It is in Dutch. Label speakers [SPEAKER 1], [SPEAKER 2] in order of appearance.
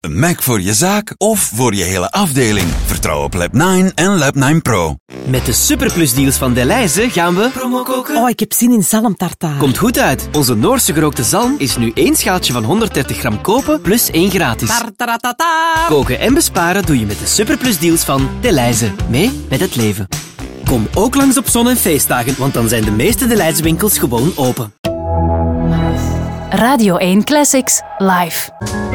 [SPEAKER 1] Een Mac voor je zaak of voor je hele afdeling. Vertrouw op Lab 9 en Lab 9 Pro.
[SPEAKER 2] Met de superplusdeals van Delhaize gaan we promo koken.
[SPEAKER 3] Oh, ik heb zin in zalmtartaar.
[SPEAKER 2] Komt goed uit. Onze Noorse gerookte zalm is nu 1 schaaltje van 130 gram kopen plus 1 gratis.
[SPEAKER 3] Tartaratata.
[SPEAKER 2] Koken en besparen doe je met de superplusdeals van Delhaize. Mee met het leven. Kom ook langs op zon- en feestdagen, want dan zijn de meeste Delhaize winkels gewoon open.
[SPEAKER 4] Radio 1 Classics live.